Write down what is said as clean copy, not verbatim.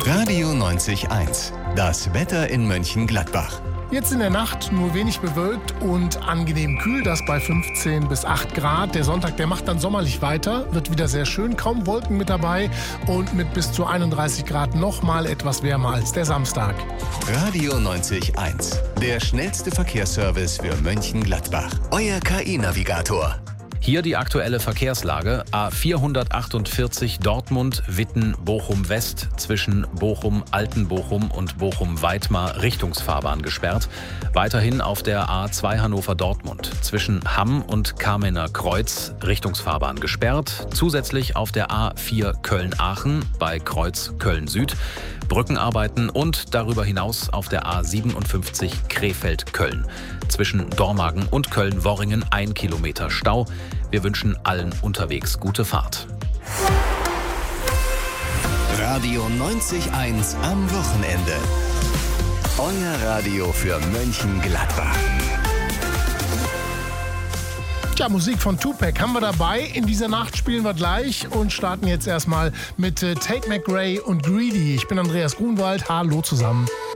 Radio 90.1. Das Wetter in Mönchengladbach. Jetzt in der Nacht nur wenig bewölkt und angenehm kühl, das bei 15 bis 8 Grad. Der Sonntag, der macht dann sommerlich weiter, wird wieder sehr schön, kaum Wolken mit dabei und mit bis zu 31 Grad nochmal etwas wärmer als der Samstag. Radio 90.1. Der schnellste Verkehrsservice für Mönchengladbach. Euer KI-Navigator. Hier die aktuelle Verkehrslage. A448 Dortmund-Witten Bochum-West zwischen Bochum-Altenbochum und Bochum-Weitmar Richtungsfahrbahn gesperrt. Weiterhin auf der A2 Hannover-Dortmund zwischen Hamm und Kamener Kreuz Richtungsfahrbahn gesperrt. Zusätzlich auf der A4 Köln-Aachen bei Kreuz Köln-Süd Brückenarbeiten und darüber hinaus auf der A57 Krefeld-Köln. Zwischen Dormagen und Köln-Worringen 1 Kilometer Stau. Wir wünschen allen unterwegs gute Fahrt. Radio 90.1 am Wochenende. Euer Radio für Mönchengladbach. Ja, Musik von Tupac haben wir dabei. In dieser Nacht spielen wir gleich und starten jetzt erstmal mit Tate McRae und Greedy. Ich bin Andreas Grunwald. Hallo zusammen.